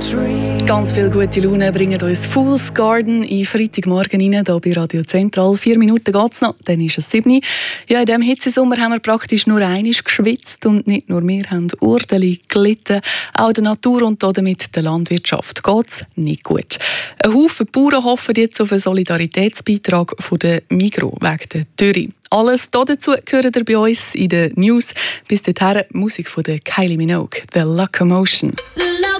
Ganz viel gute Laune bringen uns Fool's Garden in Freitagmorgen rein, hier bei Radio Zentral. 4 Minuten geht es noch, dann ist es 7 Uhr. Ja, in diesem Hitzesommer haben wir praktisch nur einmal geschwitzt und nicht nur wir haben ordentlich gelitten. Auch der Natur und damit der Landwirtschaft geht es nicht gut. Ein Haufen Bauern hoffen jetzt auf einen Solidaritätsbeitrag von der Migros wegen der Dürre. Alles dazu gehört ihr bei uns in den News. Bis dahin Musik von der Kylie Minogue, «The Locomotion».